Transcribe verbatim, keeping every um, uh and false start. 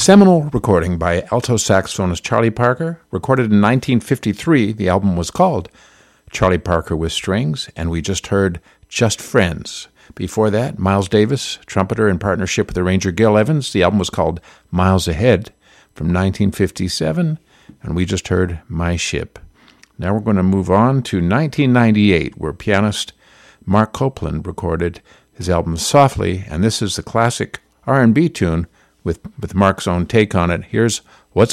seminal recording by alto saxophonist Charlie Parker, recorded in nineteen fifty-three. The album was called Charlie Parker with Strings, and we just heard Just Friends. Before that, Miles Davis, trumpeter in partnership with arranger Gil Evans. The album was called Miles Ahead from nineteen fifty-seven, and we just heard My Ship. Now we're going to move on to nineteen ninety-eight, where pianist Mark Copeland recorded his album Softly, and this is the classic R and B tune with, with Mark's own take on it. Here's What's